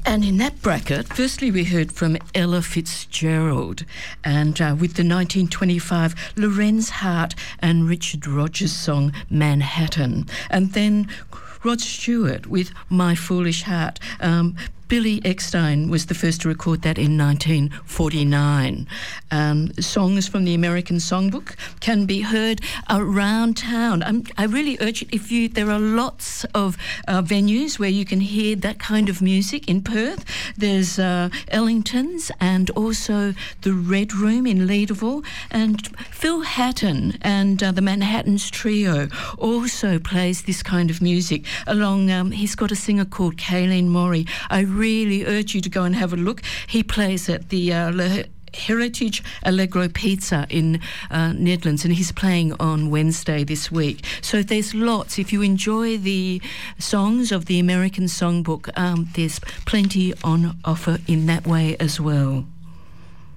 And in that bracket, firstly we heard from Ella Fitzgerald and with the 1925 Lorenz Hart and Richard Rodgers song Manhattan. And then Rod Stewart with My Foolish Heart. Billy Eckstine was the first to record that in 1949. Songs from the American Songbook can be heard around town. I really urge it, there are lots of venues where you can hear that kind of music in Perth. There's Ellington's and also the Red Room in Leederville, and Phil Hatton and the Manhattans Trio also plays this kind of music. He's got a singer called Kayleen Morey. I really urge you to go and have a look. He plays at the Heritage Allegro Pizza in Nedlands, and he's playing on Wednesday this week. So there's lots. If you enjoy the songs of the American Songbook, there's plenty on offer in that way as well.